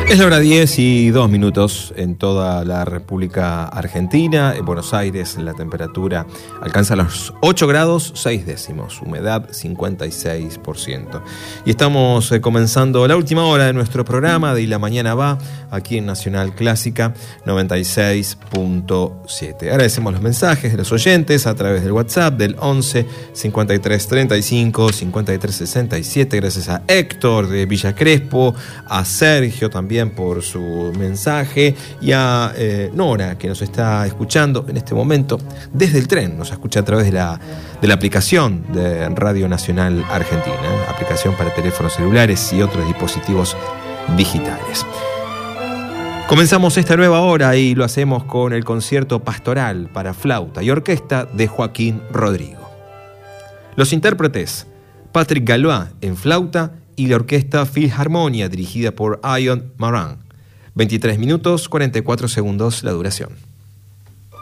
Es la hora 10:02 en toda la República Argentina. En Buenos Aires la temperatura alcanza los 8 grados 6 décimos, humedad 56%. Y estamos comenzando la última hora de nuestro programa de Y la Mañana Va, aquí en Nacional Clásica 96.7. Agradecemos los mensajes de los oyentes a través del WhatsApp del 11 53 35 53 67. Gracias a Héctor de Villa Crespo, a Sergio también por su mensaje, y a Nora, que nos está escuchando en este momento desde el tren. Nos escucha a través de la aplicación de Radio Nacional Argentina, aplicación para teléfonos celulares y otros dispositivos digitales. Comenzamos esta nueva hora y lo hacemos con el concierto pastoral para flauta y orquesta de Joaquín Rodrigo. Los intérpretes: Patrick Galois en flauta y la orquesta Filharmonia dirigida por Ion Maran. 23 minutos 44 segundos la duración.